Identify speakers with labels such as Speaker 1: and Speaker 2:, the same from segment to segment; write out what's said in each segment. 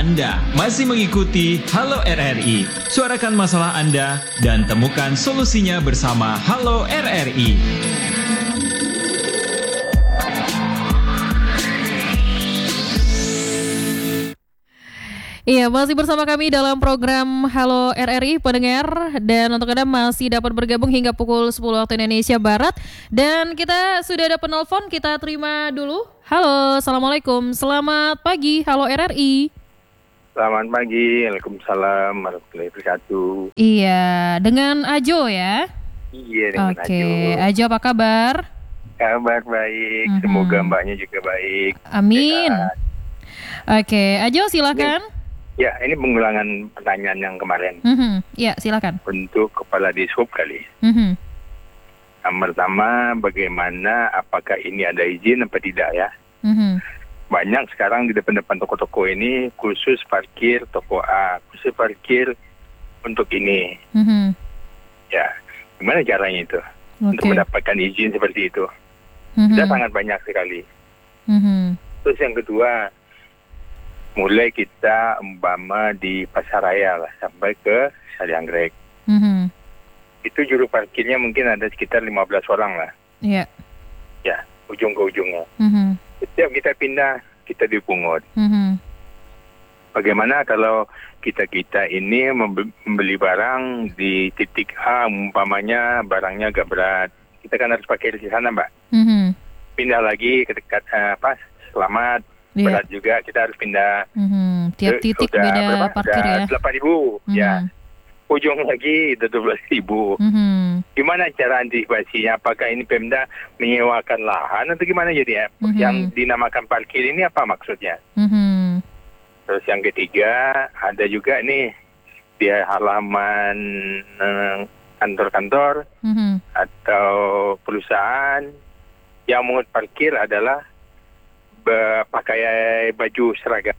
Speaker 1: Anda masih mengikuti Halo RRI. Suarakan masalah Anda dan temukan solusinya bersama Halo RRI.
Speaker 2: Iya, masih bersama kami dalam program Halo RRI pendengar, dan untuk Anda masih dapat bergabung hingga pukul 10 waktu Indonesia Barat. Dan kita sudah ada penelpon, kita terima dulu. Halo, Assalamualaikum, selamat pagi, Halo RRI.
Speaker 3: Selamat pagi, Waalaikumsalam warahmatullahi wabarakatuh.
Speaker 2: Iya, dengan Ajo ya?
Speaker 3: Iya, dengan
Speaker 2: Oke, Ajo apa kabar?
Speaker 3: Kabar baik, semoga mbaknya juga baik.
Speaker 2: Amin.
Speaker 3: Sehat.
Speaker 2: Oke, Ajo silakan.
Speaker 3: Ya, ini pengulangan pertanyaan yang kemarin.
Speaker 2: Ya, silakan.
Speaker 3: Untuk Kepala Dishub kali. Yang pertama, bagaimana, apakah ini ada izin apa tidak ya? Banyak sekarang di depan-depan toko-toko ini khusus parkir toko A, khusus parkir untuk ini. Ya, gimana caranya itu? Untuk mendapatkan izin seperti itu. Sudah sangat banyak sekali. Terus yang kedua, mulai kita umpama di Pasar Raya lah sampai ke Sarianggrek. Itu juru parkirnya mungkin ada sekitar 15 orang lah.
Speaker 2: Iya.
Speaker 3: Ya, ujung ke ujungnya. Setiap kita pindah, kita dipungut. Bagaimana kalau kita ini membeli barang di titik A, umpamanya barangnya agak berat. Kita kan harus pakai di sana, Mbak. Pindah lagi ke dekat Selamat. Berat juga, kita harus pindah.
Speaker 2: Tiap titik beda parkir ya.
Speaker 3: 8.000 ya. Ujung lagi itu 12.000. Gimana cara antisipasinya? Apakah ini Pemda menyewakan lahan atau gimana jadi ya? Yang dinamakan parkir ini apa maksudnya? Terus yang ketiga, ada juga nih di halaman kantor-kantor atau perusahaan yang mengut parkir adalah pakai baju seragam.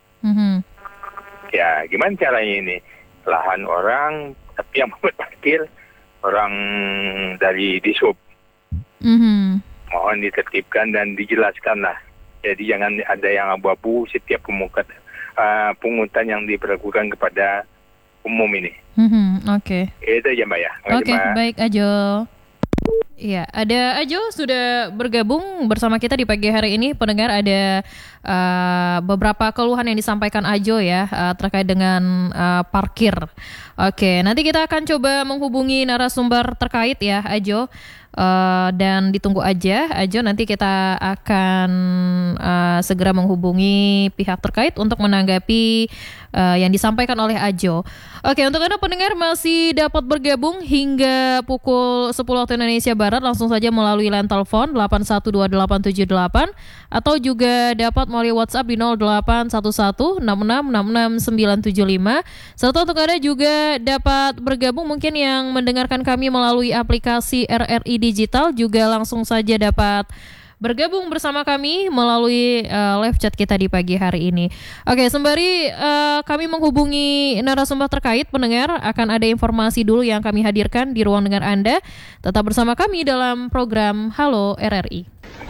Speaker 3: Ya, gimana caranya ini? Lahan orang, tapi yang membuat parkir orang dari Dishub. Mohon ditertibkan dan dijelaskan lah. Jadi jangan ada yang abu-abu setiap pungutan yang diberlakukan kepada umum ini.
Speaker 2: Oke.
Speaker 3: Itu aja Mbak ya.
Speaker 2: Oke, baik Ajo. Iya, ada Ajo sudah bergabung bersama kita di pagi hari ini. Pendengar, ada beberapa keluhan yang disampaikan Ajo ya terkait dengan parkir. Oke, nanti kita akan coba menghubungi narasumber terkait ya Ajo. Dan ditunggu aja Ajo, nanti kita akan segera menghubungi pihak terkait untuk menanggapi yang disampaikan oleh Ajo. Oke, untuk Anda pendengar masih dapat bergabung hingga pukul 10 waktu Indonesia Barat, langsung saja melalui line telepon 8128878 atau juga dapat melalui WhatsApp di 081166669975. Serta untuk Anda juga dapat bergabung mungkin yang mendengarkan kami melalui aplikasi RRI Digital, juga langsung saja dapat bergabung bersama kami melalui live chat kita di pagi hari ini. Oke, sembari kami menghubungi narasumber terkait, pendengar akan ada informasi dulu yang kami hadirkan di ruang dengar Anda. Tetap bersama kami dalam program Halo RRI.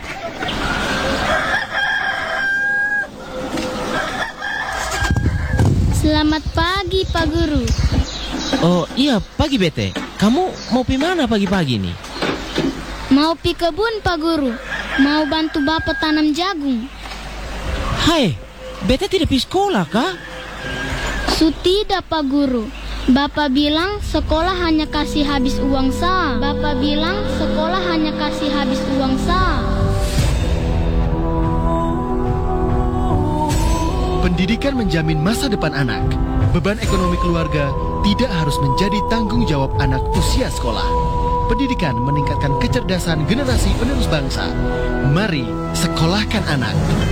Speaker 4: Selamat pagi Pak Guru.
Speaker 5: Oh iya, pagi Bete. Kamu mau pi mana pagi-pagi nih?
Speaker 4: Mau pi kebun Pak Guru. Mau bantu Bapak tanam jagung.
Speaker 5: Hai, Bete tidak pi sekolah kah?
Speaker 4: Tidak Pak Guru. Bapak bilang sekolah hanya kasih habis uang sah. Bapak bilang sekolah hanya kasih habis uang sah.
Speaker 6: Pendidikan menjamin masa depan anak. Beban ekonomi keluarga tidak harus menjadi tanggung jawab anak usia sekolah. Pendidikan meningkatkan kecerdasan generasi penerus bangsa. Mari sekolahkan anak.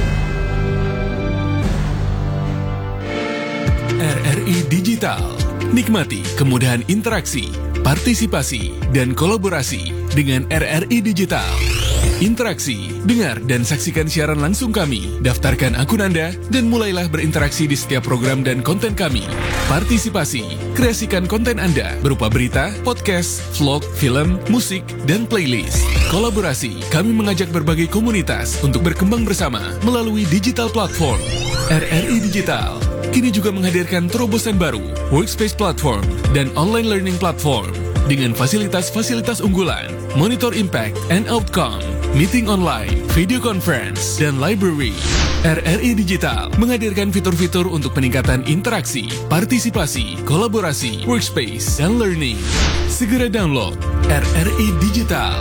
Speaker 7: RRI Digital. Nikmati kemudahan interaksi, partisipasi, dan kolaborasi dengan RRI Digital. Interaksi, dengar dan saksikan siaran langsung kami. Daftarkan akun Anda dan mulailah berinteraksi di setiap program dan konten kami. Partisipasi, kreasikan konten Anda berupa berita, podcast, vlog, film, musik, dan playlist. Kolaborasi, kami mengajak berbagai komunitas untuk berkembang bersama melalui digital platform. RRI Digital. kini juga menghadirkan terobosan baru, Workspace Platform dan Online Learning Platform dengan fasilitas-fasilitas unggulan, Monitor Impact and Outcome, Meeting Online, Video Conference, dan Library. RRI Digital menghadirkan fitur-fitur untuk peningkatan interaksi, partisipasi, kolaborasi, workspace, dan learning. Segera download RRI Digital.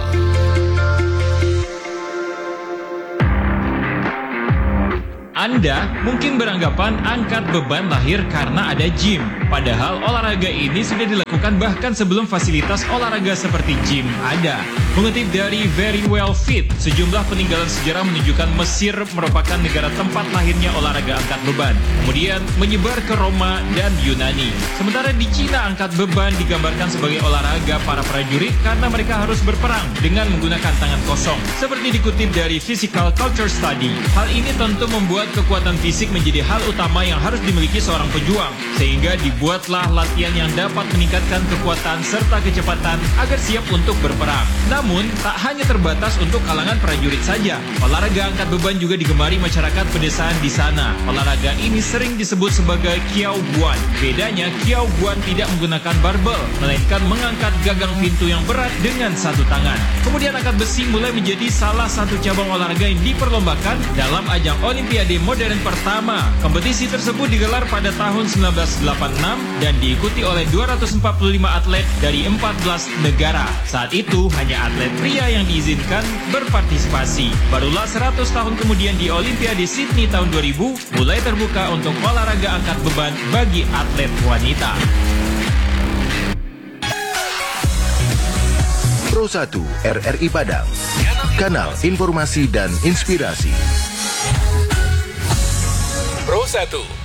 Speaker 1: Anda mungkin beranggapan angkat beban lahir karena ada gym. Padahal olahraga ini sudah dilakukan bahkan sebelum fasilitas olahraga seperti gym ada. Mengutip dari Very Well Fit, sejumlah peninggalan sejarah menunjukkan Mesir merupakan negara tempat lahirnya olahraga angkat beban. Kemudian menyebar ke Roma dan Yunani. Sementara di Cina, angkat beban digambarkan sebagai olahraga para prajurit karena mereka harus berperang dengan menggunakan tangan kosong. Seperti dikutip dari Physical Culture Study, hal ini tentu membuat kekuatan fisik menjadi hal utama yang harus dimiliki seorang pejuang, sehingga dibuatlah latihan yang dapat meningkatkan kekuatan serta kecepatan agar siap untuk berperang. Namun, tak hanya terbatas untuk kalangan prajurit saja. Olahraga angkat beban juga digemari masyarakat pedesaan di sana. Olahraga ini sering disebut sebagai Kiao Guan. Bedanya, Kiao Guan tidak menggunakan barbel, melainkan mengangkat gagang pintu yang berat dengan satu tangan. Kemudian angkat besi mulai menjadi salah satu cabang olahraga yang diperlombakan dalam ajang Olimpiade modern pertama. Kompetisi tersebut digelar pada tahun 1986 dan diikuti oleh 245 atlet dari 14 negara. Saat itu hanya atlet pria yang diizinkan berpartisipasi. Barulah 100 tahun kemudian di Olimpiade Sydney tahun 2000 mulai terbuka untuk olahraga angkat beban bagi atlet wanita.
Speaker 8: Pro 1 RRI Padang, kanal informasi dan inspirasi.
Speaker 7: Pro 1